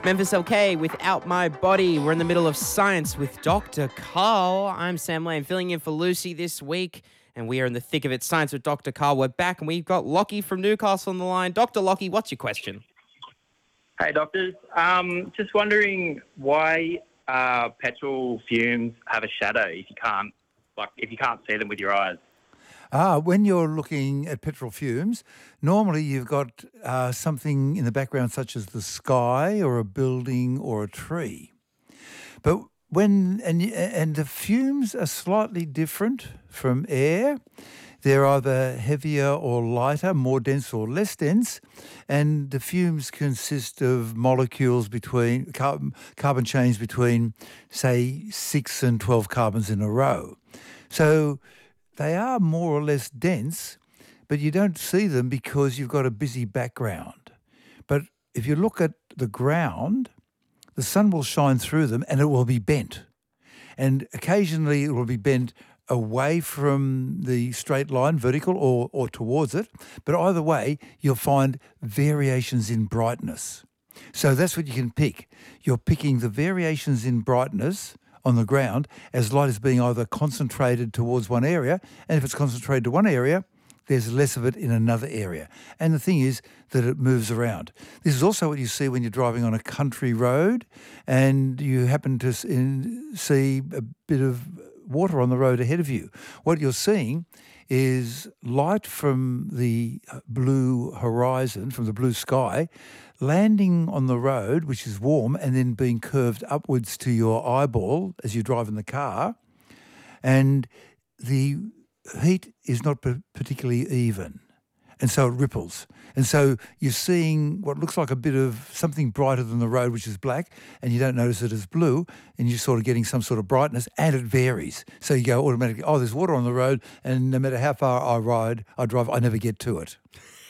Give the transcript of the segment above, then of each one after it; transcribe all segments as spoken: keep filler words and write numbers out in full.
Memphis L K, Without My Body. We're in the middle of science with Doctor Carl. I'm Sam Lane, filling in for Lucy this week, and we are in the thick of it. Science with Doctor Carl. We're back, and we've got Lockie from Newcastle on the line. Doctor Lockie, what's your question? Hey, doctors. Um, just wondering why uh, petrol fumes have a shadow if you can't, like, if you can't see them with your eyes. Ah, when you're looking at petrol fumes, normally you've got uh, something in the background such as the sky or a building or a tree. But when and and the fumes are slightly different from air. They're either heavier or lighter, more dense or less dense, and the fumes consist of molecules between carbon, carbon chains between, say, six and twelve carbons in a row. So they are more or less dense, but you don't see them because you've got a busy background. But if you look at the ground, the sun will shine through them and it will be bent. And occasionally it will be bent away from the straight line, vertical, or, or towards it. But either way, you'll find variations in brightness. So that's what you can pick. You're picking the variations in brightness on the ground as light is being either concentrated towards one area, and if it's concentrated to one area, there's less of it in another area. And the thing is that it moves around. This is also what you see when you're driving on a country road and you happen to see a bit of water on the road ahead of you. What you're seeing is light from the blue horizon, from the blue sky, landing on the road, which is warm, and then being curved upwards to your eyeball as you drive in the car. And the heat is not particularly even. And so it ripples. And so you're seeing what looks like a bit of something brighter than the road, which is black, and you don't notice it as blue, and you're sort of getting some sort of brightness, and it varies. So you go automatically, oh, there's water on the road, and no matter how far I ride, I drive, I never get to it.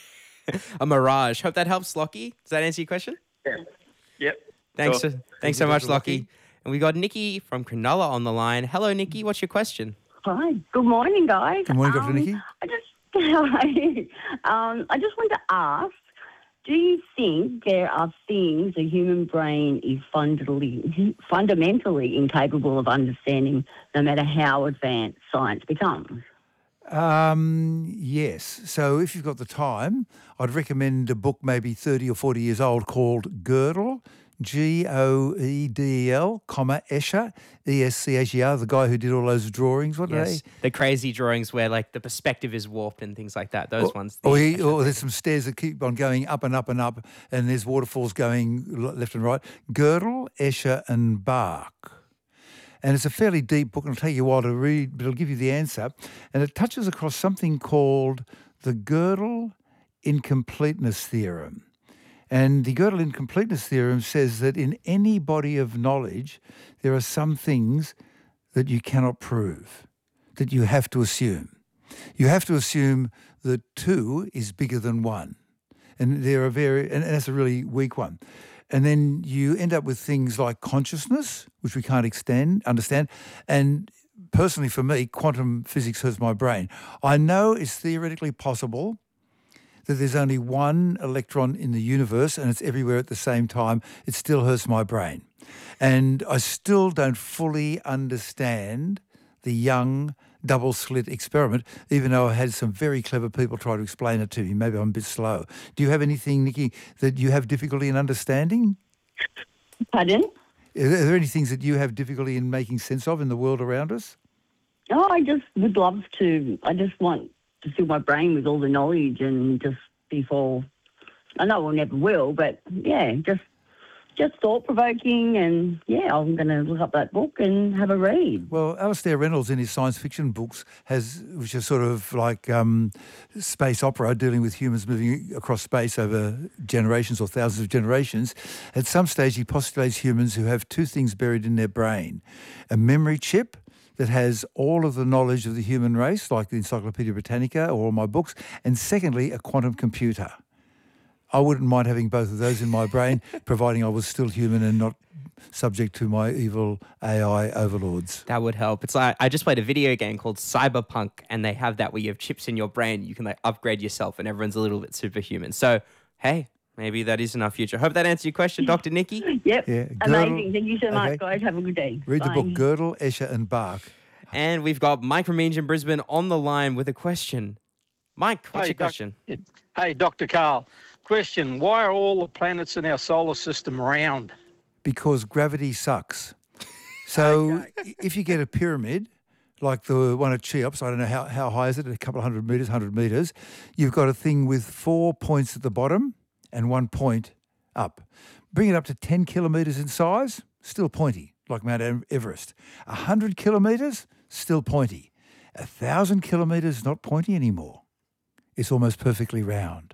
A mirage. Hope that helps, Lockie. Does that answer your question? Yeah. Yep. Thanks, Sure. so, thanks so much, Lockie. And we got Nikki from Cronulla on the line. Hello, Nikki. What's your question? Hi. Good morning, guys. Good morning, Doctor Um, Nikki. I just, um, I just wanted to ask, do you think there are things the human brain is fundamentally, fundamentally incapable of understanding, no matter how advanced science becomes? Um, yes. So if you've got the time, I'd recommend a book maybe thirty or forty years old called Gödel, G O E D E L, comma, Escher, E S C H E R, the guy who did all those drawings. What Yes, are they? the crazy drawings where like the perspective is warped and things like that. Those or, ones. Or, the he, Escher or there's some stairs that keep on going up and up and up, and there's waterfalls going left and right. Gödel, Escher and Bach. And it's a fairly deep book, and it'll take you a while to read, but it'll give you the answer. And it touches across something called the Gödel incompleteness theorem. And the Gödel incompleteness theorem says that in any body of knowledge, there are some things that you cannot prove, that you have to assume. You have to assume that two is bigger than one. And there are very, and that's a really weak one. And then you end up with things like consciousness, which we can't extend, understand. And personally for me, quantum physics hurts my brain. I know it's theoretically possible that there's only one electron in the universe and it's everywhere at the same time. It still hurts my brain. And I still don't fully understand the Young double-slit experiment, even though I had some very clever people try to explain it to me. Maybe I'm a bit slow. Do you have anything, Nikki, that you have difficulty in understanding? Pardon? Are there any things that you have difficulty in making sense of in the world around us? Oh, I just would love to. I just want to fill my brain with all the knowledge and just before. I know I never will, but yeah, just just thought-provoking, and yeah, I'm going to look up that book and have a read. Well, Alastair Reynolds in his science fiction books has, which is sort of like um, space opera, dealing with humans moving across space over generations or thousands of generations. At some stage, he postulates humans who have two things buried in their brain: a memory chip that has all of the knowledge of the human race, like the Encyclopedia Britannica or all my books, and secondly, a quantum computer. I wouldn't mind having both of those in my brain, providing I was still human and not subject to my evil A I overlords. That would help. It's like I just played a video game called Cyberpunk, and they have that where you have chips in your brain. You can like upgrade yourself, and everyone's a little bit superhuman. So, hey, Maybe that is in our future. Hope that answers your question, Doctor Nikki. Yep. Yeah, Amazing. Girdle- Thank you so much, okay. guys. Have a good day. Read Bye. the book Girdle, Escher and Bach. And we've got Mike from Meanjin, Brisbane on the line with a question. Mike, what's Hey, your doc- question? Hey, Doctor Carl. Question, why are all the planets in our solar system round? Because gravity sucks. So if you get a pyramid, like the one at Cheops, I don't know how, how high is it, a couple of hundred metres, one hundred metres, you've got a thing with four points at the bottom and one point up. Bring it up to ten kilometres in size, still pointy, like Mount Everest. one hundred kilometres, still pointy. one thousand kilometres, not pointy anymore. It's almost perfectly round.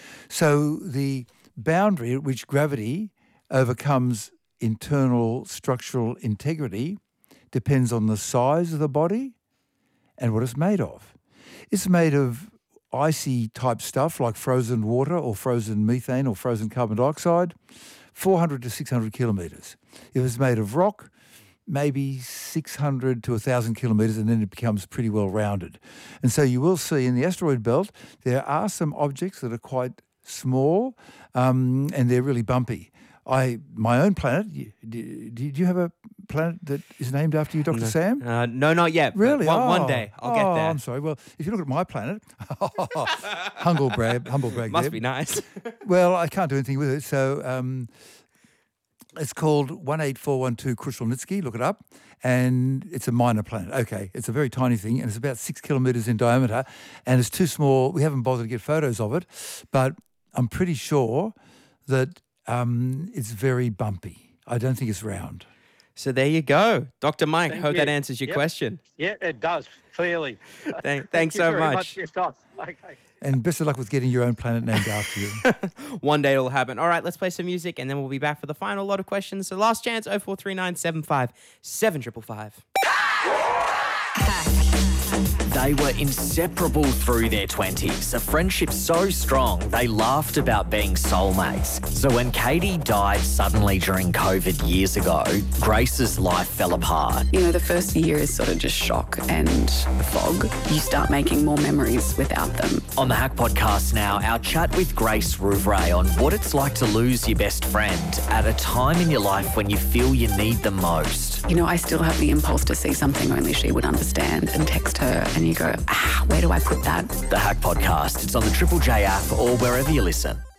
So the boundary at which gravity overcomes internal structural integrity depends on the size of the body and what it's made of. It's made of icy type stuff like frozen water or frozen methane or frozen carbon dioxide, four hundred to six hundred kilometres. If it's made of rock, maybe six hundred to one thousand kilometres, and then it becomes pretty well rounded. And so you will see in the asteroid belt, there are some objects that are quite small um, and they're really bumpy. I My own planet, did you have a planet that is named after you, Doctor No. Sam? Uh, no, not yet. but Really? One, oh. one day. I'll oh, get there. I'm sorry. Well, if you look at my planet, humble brag, humble brag. Must there. be nice. Well, I can't do anything with it. So um, it's called one eight four one two Krushelnitsky. Look it up. And it's a minor planet. Okay, it's a very tiny thing, and it's about six kilometres in diameter, and it's too small. We haven't bothered to get photos of it, but I'm pretty sure that um, it's very bumpy. I don't think it's round. So there you go. Doctor Mike, Thank hope you. that answers your Yep. question. Yeah, it does, clearly. Thank, Thank thanks you so very much. much for your time. Okay. And best of luck with getting your own planet named after you. One day it'll happen. All right, let's play some music and then we'll be back for the final lot of questions. So last chance, oh four three nine seven five seven five five. They were inseparable through their twenties, a friendship so strong they laughed about being soulmates. So when Katie died suddenly during COVID years ago, Grace's life fell apart. You know, the first year is sort of just shock and fog. You start making more memories without them. On the Hack Podcast now, our chat with Grace Rouvray on what it's like to lose your best friend at a time in your life when you feel you need them most. You know, I still have the impulse to see something only she would understand and text her and you go, ah, where do I put that? The Hack Podcast, it's on the Triple J app or wherever you listen.